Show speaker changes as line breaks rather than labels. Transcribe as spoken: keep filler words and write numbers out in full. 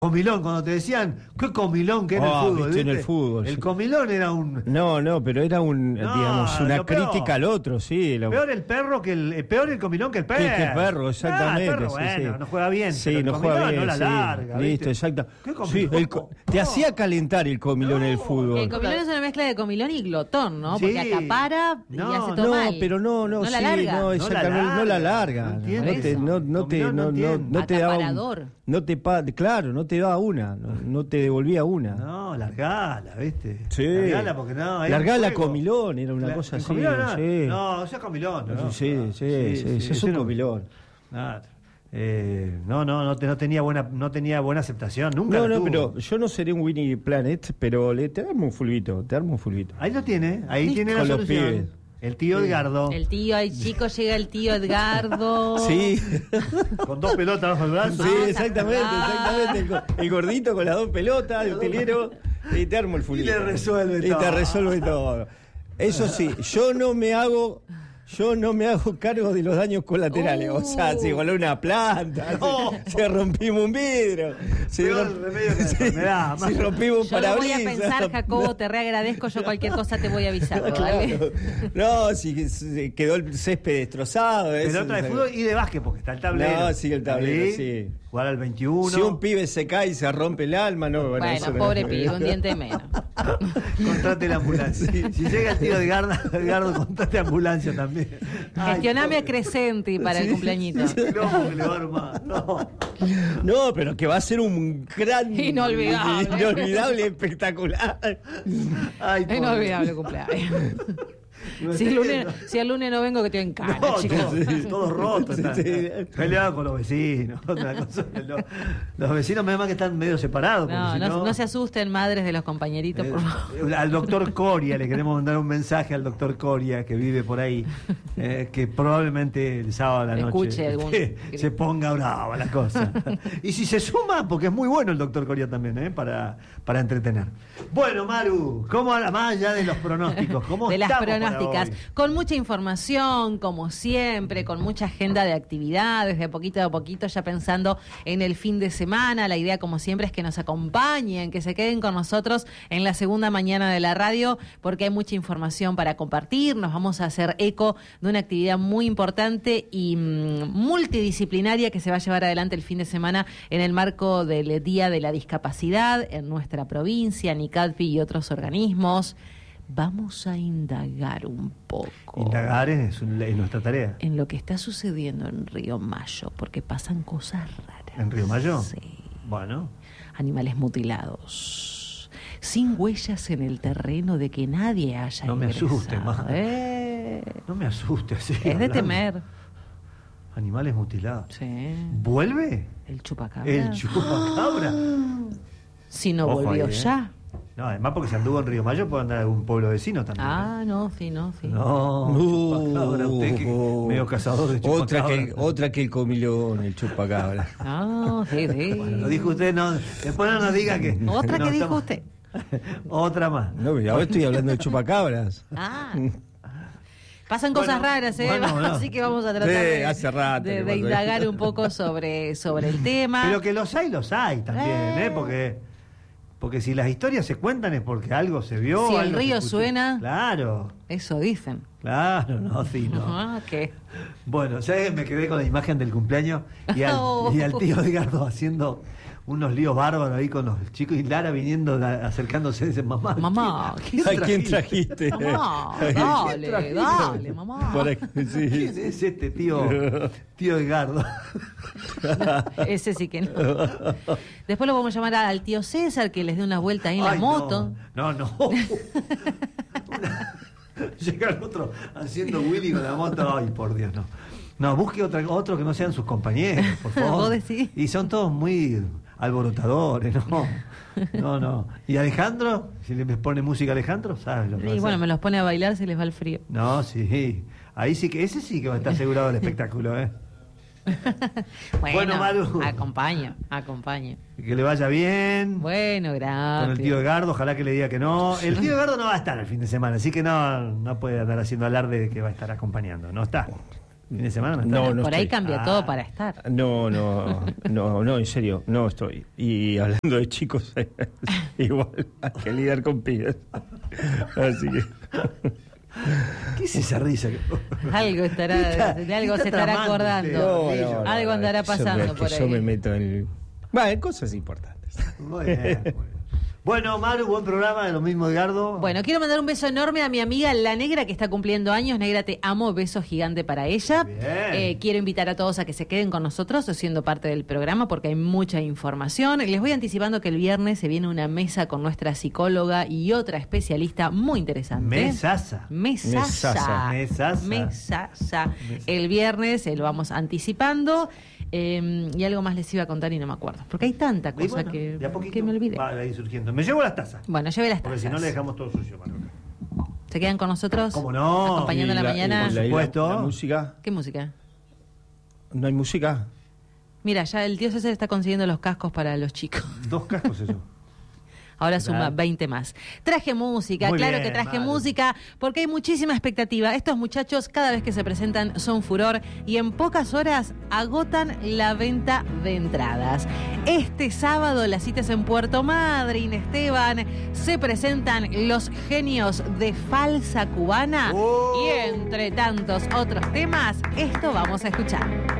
Comilón, cuando te decían, qué comilón que era
oh,
el fútbol.
¿viste? En el
¿viste?
fútbol.
El
sí.
comilón era un...
No, no, pero era un,
No,
digamos, una
lo peor.
crítica al otro, sí. Lo...
Peor el perro que el... eh, Peor el comilón que el perro.
Que, que el perro, exactamente.
Ah, el perro,
sí,
bueno,
sí.
no juega bien.
Sí,
pero el
no
comilón
juega bien.
no la
sí.
larga, ¿viste?
Listo, exacto.
¿Qué
Sí,
comilón?
el co- te
No.
hacía calentar el comilón
No.
en el fútbol.
El comilón es una mezcla de comilón y glotón, ¿no?
Sí.
Porque acapara y
No,
hace todo
No,
mal.
pero no, no,
no
sí,
la larga.
no, exactamente, no la larga.
No
No,
entiendo
te,
eso.
no, no te,
Comilón no
no, no,
entiendo.
no te daba, un-
Acaparador.
no te pa, claro, no te daba una, no, no te devolvía una.
No, largala, ¿viste?
Sí.
Largala porque no... era
Largala
un juego.
comilón, era una
La-
cosa
el
así.
comilón, no,
sí.
no, o sea comilón. No,
sí,
no.
sí, sí, sí, sos
ese
un
no-
comilón.
Nada. Eh, no, no, no, te- no tenía buena, no tenía buena aceptación, nunca.
No,
la
no,
tuvo.
pero yo no seré un Winnie Planet, pero le te armo un fulbito, te armo un fulbito.
Ahí lo tiene, ahí
Sí.
tiene la
Con los
solución.
pibes.
El tío Edgardo,
El tío, el chico, llega el tío Edgardo.
Sí,
con dos pelotas bajo el brazo.
sí,
Ah,
exactamente,
ah.
exactamente. El, go- el gordito con las dos pelotas, el utilero, y te armo el fulito.
Y le resuelve
Y
todo.
te resuelve todo. Eso sí, yo no me hago... Yo no me hago cargo de los daños colaterales.
Uh.
O sea, si voló una planta,
No.
si, si rompimos un vidrio, si,
Peor
romp-
remedio que la
si-
enfermedad,
si
más.
rompimos un
Yo lo voy a
parabrisas.
pensar, Jacobo, te reagradezco. Yo cualquier cosa te voy avisando, ¿vale?
Claro. No, si si quedó el césped destrozado. eso,
Pelota de
o sea,
fútbol y de básquet, porque está el tablero.
No, sí, el tablero,
Ahí,
sí.
Jugar al veintiuno.
Si un pibe se cae y se rompe el alma, no. Bueno, eso
Bueno,
no-
pobre pibe, un diente menos.
Contrate la ambulancia. Si llega el tío Edgardo, Edgardo contrate ambulancia también. Ay,
Gestioname a
pobre.
Crescenti para el
Sí.
cumpleañito.
No, que le va a armar. No.
No, pero que va a ser un gran.
Inolvidable.
Inolvidable, espectacular.
Ay, pobre.
Inolvidable cumpleaños.
No
Si el, lunes,
entiendo.
si el lunes no vengo, que estoy en cana,
No,
chicos.
todos, todos rotos.
Sí,
están,
sí.
Peleados con los vecinos. Otra cosa, los, los vecinos me que están medio separados. porque
No,
si
no, no se asusten, madres de los compañeritos, por favor.
Eh, al doctor Coria le queremos mandar un mensaje al doctor Coria que vive por ahí, eh, que probablemente el sábado a la noche
Escuche algún-
eh, se ponga brava la cosa. Y si se suma, porque es muy bueno el doctor Coria también, eh, para, para entretener. Bueno, Maru, ¿cómo a- más allá de los pronósticos? ¿Cómo
De las
estamos para
pronósticas,
hoy?
con mucha información, como siempre, con mucha agenda de actividades, de poquito a poquito, ya pensando en el fin de semana. La idea, como siempre, es que nos acompañen, que se queden con nosotros en la segunda mañana de la radio, porque hay mucha información para compartir. Nos vamos a hacer eco de una actividad muy importante y mm, multidisciplinaria que se va a llevar adelante el fin de semana en el marco del Día de la Discapacidad en nuestra provincia, NICADPI y otros organismos. Vamos a indagar un poco
Indagar es, un- es nuestra tarea.
en lo que está sucediendo en Río Mayo, porque pasan cosas raras.
¿En Río Mayo?
Sí.
Bueno,
Animales mutilados, sin huellas en el terreno de que nadie haya
No me
ingresado.
asuste, ma.
Eh,
no me asuste así.
es de
hablando.
temer.
Animales mutilados.
Sí.
¿Vuelve?
El chupacabra.
El chupacabra.
Si no
Ojo
volvió
ahí, ¿eh?
ya.
No, además porque se anduvo en Río Mayo puede andar a algún pueblo vecino también. ¿eh?
Ah, no, sí, no, sí.
No,
Uh,
chupacabra, usted que medio cazador de chupacabra.
Otra que, otra que el comilón, el chupacabra.
Ah, sí, sí.
Bueno, lo dijo usted, no, después no nos diga que...
Otra
no,
que dijo
estamos-
usted.
Otra más.
No, pero ahora estoy hablando de chupacabras.
Ah. Pasan cosas
Bueno,
raras, ¿eh?
bueno, no.
Así que vamos a tratar
Sí,
de,
hace rato
de-
que
de
pasó.
indagar un poco sobre, sobre el tema.
Pero que los hay, los hay también,
Eh.
¿eh? Porque, porque si las historias se cuentan es porque algo se vio.
Si el
algo se
río
escuchó.
suena.
Claro,
Eso dicen.
claro, no, sí, no.
Ah, ¿qué?
Bueno, ¿sabes? Me quedé con la imagen del cumpleaños y al,
Oh.
y al tío Edgardo haciendo unos líos bárbaros ahí con los chicos y Lara viniendo, da- acercándose y dice, mamá.
Mamá,
¿quién,
¿A quién trajiste?
Mamá,
¿Quién
dale,
trajiste?
dale, mamá.
Para que-
¿Quién
sí.
es este tío, tío Edgardo?
Ese sí que no. Después lo vamos a llamar al tío César que les dé una vuelta ahí en la
Ay,
moto.
No, no. no. Una- Llega el otro haciendo Willy con la moto. Ay, por Dios, no. No, busque otra, otro que no sean sus compañeros, por favor.
¿Vos decís?
Y son todos muy alborotadores, ¿no? No, no. ¿Y Alejandro? Si le pone música a Alejandro, ¿sabes lo que va a
Y bueno,
hacer?
me los pone a bailar, se les va el frío.
No, sí. Ahí sí que, ese sí que va a estar asegurado el espectáculo, ¿eh?
Bueno,
Bueno, Maru.
acompaña, acompaña.
Que le vaya bien.
Bueno, gracias.
Con el tío Edgardo, ojalá que le diga que no. El tío Edgardo no va a estar el fin de semana, así que no, no puede andar haciendo alarde de que va a estar acompañando. No está. Fin de semana no está.
No, no
Por ahí
estoy.
cambia
Ah.
todo para estar.
No, no, no, no, en serio, no estoy. Y hablando de chicos, igual hay que lidiar con pibes. Así que...
¿Qué es esa risa?
Algo estará,
¿Qué está-
de algo
qué
se
está
estará
tramando
acordando.
usted?
No, no, no,
Algo
no,
andará
es que yo-
pasando
es que
por
yo
ahí.
me meto en... Bueno, en cosas importantes.
Muy bien, muy bien. Bueno, Maru, buen programa, de lo mismo, Edgardo.
Bueno, quiero mandar un beso enorme a mi amiga La Negra, que está cumpliendo años. Negra, te amo, beso gigante para ella.
Bien.
Eh, quiero invitar a todos a que se queden con nosotros siendo parte del programa porque hay mucha información. Les voy anticipando que el viernes se viene una mesa con nuestra psicóloga y otra especialista muy interesante.
Mesaza.
Mesasa.
Mesasa.
Mesasa. El viernes eh, lo vamos anticipando. Eh, y algo más les iba a contar y no me acuerdo. Porque hay tanta
Y
cosa
bueno,
que,
de a poquito
que me olvidé.
va a ir surgiendo. Me llevo las tazas.
Bueno, lleve las
Porque
tazas.
si no le dejamos todo sucio, Maru.
¿Se quedan con nosotros?
¿Cómo no?
Acompañando
Y
la, mañana.
y la- y la-
supuesto.
la música.
¿Qué música?
¿No hay música?
Mira, ya el tío César está consiguiendo los cascos para los chicos.
Dos cascos eso.
Ahora
¿Qué
suma
tal?
veinte más. Traje música,
Muy
claro
bien,
que traje
Maru.
música, porque hay muchísima expectativa. Estos muchachos, cada vez que se presentan, son furor y en pocas horas agotan la venta de entradas. Este sábado, las citas en Puerto Madryn, Esteban, se presentan los genios de Falsa Cubana
Oh.
y entre tantos otros temas, esto vamos a escuchar.